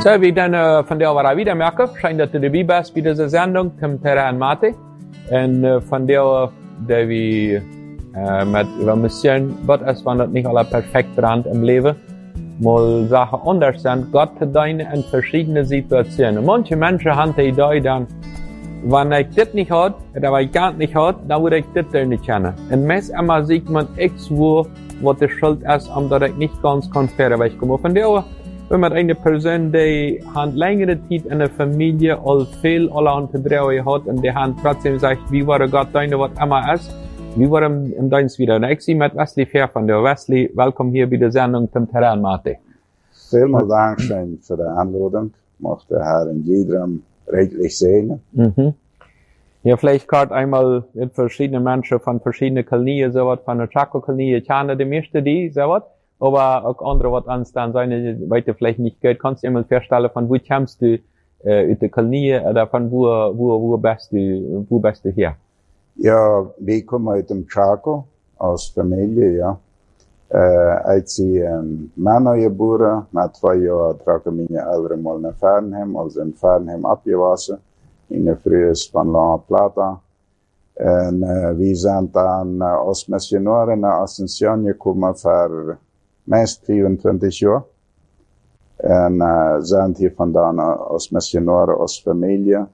So, wie dann von der war wieder merken, scheint, dass du dabei bist bei dieser Sendung zum Terrain Mate. Und von der wir mit über Mission, was ist, wenn das nicht alle perfekt brennt im Leben, mal Sachen anders sind, Gott deine in verschiedene Situationen. Und manche Menschen haben die Idee dann, wenn ich das nicht hat, oder wenn ich gar nicht hat, dann würde ich das nicht kennen. Und meist immer sieht man wo die Schuld ist, dass ich nicht ganz fair wegkomme. Von der wenn man eine Person, die hat längere Zeit in der Familie all viel allerhand Bedrohungen hat und die haben trotzdem sagt, wie war Gott deine, was immer ist, wie war im Dienst wieder. Und ich sehe mit Wesley Fair von der Wesley, willkommen hier bei der Sendung zum Terrain Mate. Vielen Dank schön für die Einladung. Macht der Herr in jedem redlich segnen. Ja, vielleicht gerade einmal mit verschiedenen Menschen von verschiedenen Kolonien, so was von der Chaco-Kolonie, ich kenne die meisten, die, so was. Aber auch andere, was anstehen, seine weiter vielleicht nicht geht, kannst du immer feststellen, von wo kommst du, aus der Kolonie, oder von wo bist du hier? Ja, wir kommen aus dem Chaco, aus Familie, ja. Als ich in Männer geboren, mit 2 Jahren tragen meine Eltern mal nach Fernheim, also in Fernheim abgewaschen, in der Früh ist von La Plata. Und wir sind dann als Missionare nach Asunción gekommen für meist 24 Jahre. Und sind hier von dann als Missionare, als Familie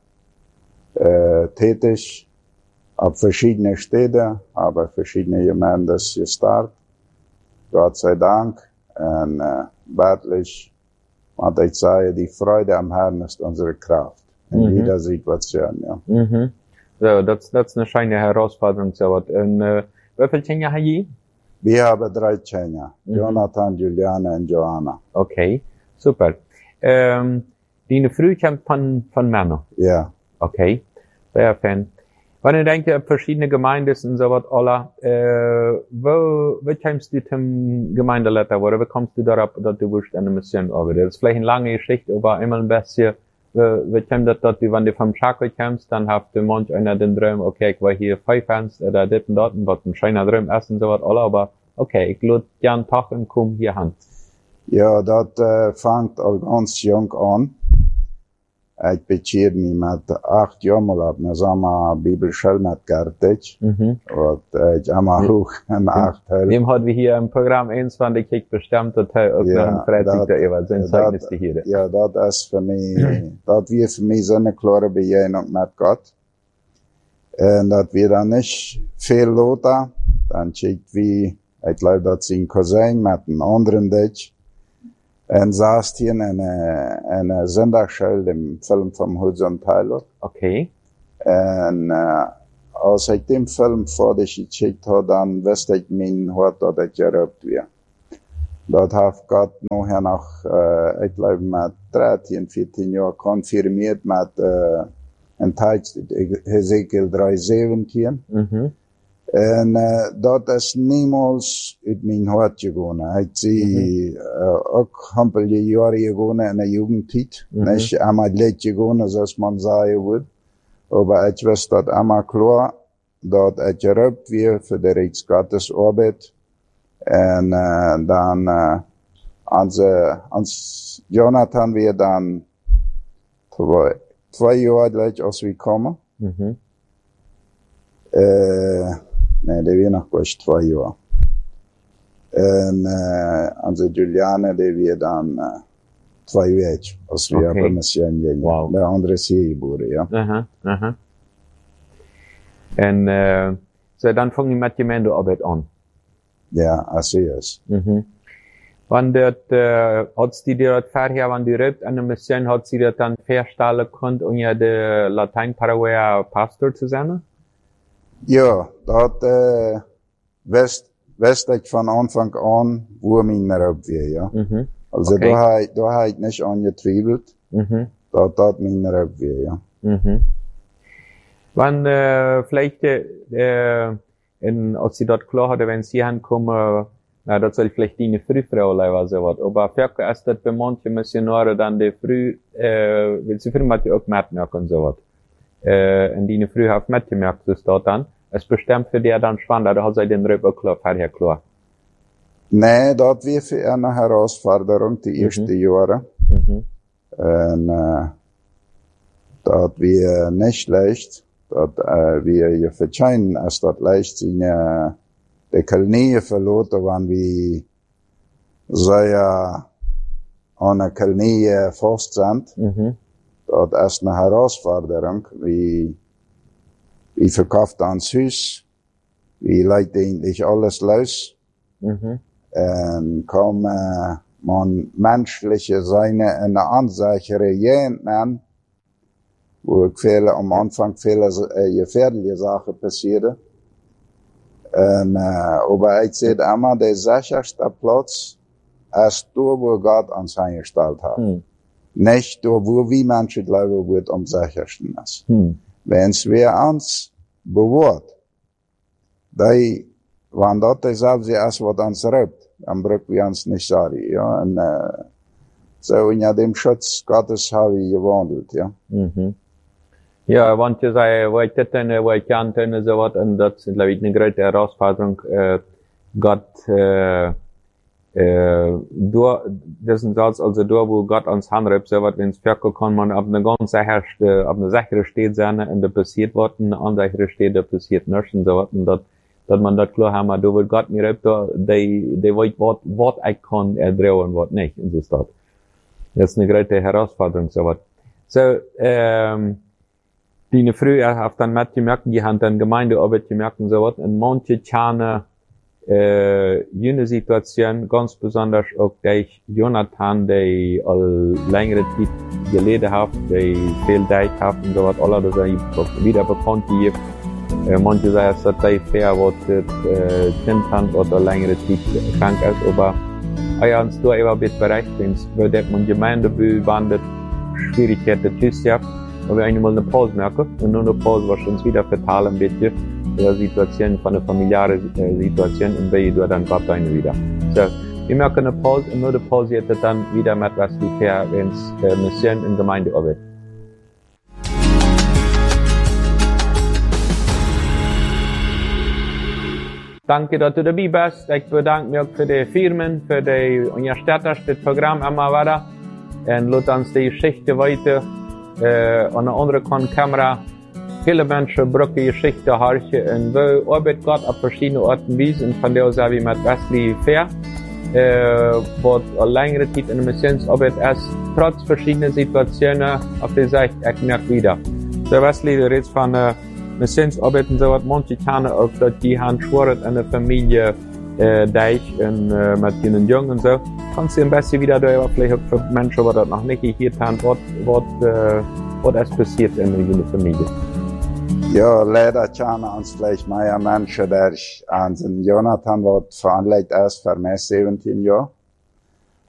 tätig, auf verschiedene Städte, aber verschiedene Gemeinden gestartet. Gott sei Dank. Und wirklich, was ich sage, die Freude am Herrn ist unsere Kraft. In jeder Situation, ja. So, das ist eine scheine Herausforderung, so was. Und wie viele Kinder haben Sie? Wir haben 3 Kinder. Jonathan, Juliana und Joanna. Okay, super. Deine Frau kommt von Männern? Ja. Okay, sehr fein. Wenn ich denke, verschiedene Gemeinden und so was, wo kommst du zum Gemeindeleiter, oder wie kommst du darauf, dass du willst eine Mission arbeiten? Das ist vielleicht eine lange Geschichte, aber immer ein bisschen, wie kommt das, dass du, wenn du vom Chaco kommst, dann habt du manch einer den Traum, okay, ich war hier 5 Fans, oder dit und dort, was ein schöner Traum ist und so was, aber okay, ich lade gern Tag und komm hier hin. Ja, das fängt auch ganz jung an. Ich bekeerde mich mit 8 Jahren mal ab, na sama Bibelschule mit Gartec. Und ich immer hoch in 8 Hölle. Dem hat wir hier im Programm 21 gekriegt, bestimmt, dass er auch noch ein Freitag da über sein Zeugnis hier. Ja, das ist für mich, das wird für mich so eine klare Begegnung mit Gott. Und das wir dann nicht viel loten, dann schickt wie, ich glaube, das ist ein Cousin mit einem anderen Deutsch. Und saß hier in einer Sonntagsschule, dem Film vom Hudson Taylor. Okay. Und als ich den Film vor dich geschickt habe, dann wusste ich mein Hort, dass ich geraubt wird. Dort hat Gott nachher nach, ich glaube, mit 13, 14 Jahren konfirmiert mit einem Text Hesekiel 3,17. Und dat is niemals uit mijn hart gegaan. Ik zie ook hampelje jaren gegaan in de jugendtijd. Niet allemaal leed gegaan, zoals man zeggen würde. Aber ik wist dat allemaal klar, dat ik geraubt wird für die Rechts Gottes Arbeit. Und dann, ans Jonathan wir dann 2 Jahre gleich als wir kommen. Nee, die wir noch gleich 2 Jahre. Und unsere Juliane, die wir dann 2 Jahre, als wir auf der Mission gehen. Wow. Der andere ist hier geboren, ja. Und so dann fangen wir mit Gemeindearbeit an. Ja, also ist. Wenn hat sie dir das vorher, wenn die Röpt an der Mission, hat sie das dann feststellen können, um ja der Latein-Paraguayer Pastor zu sein? Ja, dat wist ich von Anfang an, wo mein Raubt wird, ja. Also da hab ich nicht angetwiebelt, dat mein Raubt wird, ja. Wenn vielleicht als sie dort klar hatte, wenn sie ankommen, das soll vielleicht die Frühfrau oder so was, aber vielleicht ist das bei manchen Missionaren dann die Früh, weil sie früh hat ja auch mitmerken und so was. In die Früh hat mitgemerkt, dass dort dann, es bestimmt für die dann spannend, da hat sie den Röber klar, vorher klar. Nee, dat war für eine Herausforderung, die ersten Jahre. En dat wir nicht leicht, dat wir je verscheinen, als dat leicht zijn de Kolonie verloren, wanneer we sehr an der Kolonie fast sind. Dat is een Herausforderung. We verkaufen ons Haus. We leiden eigentlich alles los. En komen man menschliche Seine in eine unsichere Gegend an, wo am Anfang viele gefährliche Sachen passieren. En, aber ich sehe immer, der sicherste Platz ist da, wo Gott uns eingestellt hat. Nicht da, wo wir Menschen glauben, wo es am sichersten ist. Wenn es wir uns bewahrt, wenn das dasselbe ist, was uns raubt, dann brauchen wir uns nicht sorry, ja. Und, so in dem Schutz Gottes habe ich gewandelt, ja. Ja, want je zei, wat je ten, wat je aan ten, zo wat, en dat is, glaube ich, eine große Herausforderung, Gott, das ist also da, wo Gott uns handreibt, so was, wenn es verkauft, kann man auf eine ganz sichere, auf eine sichere Stelle sein, und da passiert was, und eine unsichere Stelle, da passiert nichts, und so was, und dat man dat klar haben, da wird Gott mir reibt, die weiß, was ich kann erdrehen, was nicht, und so ist das. Das ist eine große Herausforderung, so was. So, die früher hat dann mit gemerkt, die haben dann Gemeindearbeit gemerkt und so was, und manche kleine, jene Situation, ganz besonders auch durch Jonathan, der all längere Zeit geleden hat, der viel Zeit hat und so was, alle, das er wieder bekannt gibt. Manche sagen, dass das fair wird, Kind hat oder längere Zeit krank ist, aber, ja, uns da immer mit bereicht, weil man Gemeinde will, wann das Schwierigkeiten tust, ja. Aber wir einmal eine Pause merken, und nur eine Pause, was uns wieder verteilen, ein bisschen, der Situation, von der familiären Situation, und wir du dann Gott eine wieder. So, wir merken eine Pause, und nur die Pause jetzt dann wieder mit was wie fair, wenn es, Mission in Gemeinde arbeitet. Danke, dass du dabei bist. Ich bedanke mich für die Firmen, für die Unterstützung, das Programm immer weiter. Und lass uns die Geschichte weiter, an der anderen Kamera. Viele Menschen brauchen die Geschichte hören und wo arbeitet Gott auf verschiedene Orten wie, und von der Seite mit Wesley Fair, was eine längere Zeit in der Missionsarbeit ist, trotz verschiedener Situationen, auf der Seite, ich merke wieder. So Wesley, du redest von, Missionsarbeit und so was, manche kennen auch, dass die haben schwierig in der Familie, Deich, und, mit ihren Jungen und so. Kannst du ein bisschen wieder da, vielleicht auch für Menschen, die das noch nicht hier haben, was ist passiert in der Familie? Ja, leider kennen uns vielleicht mehr Menschen, der an den Jonathan, was veranlegt ist, für mehr 17 Jahre.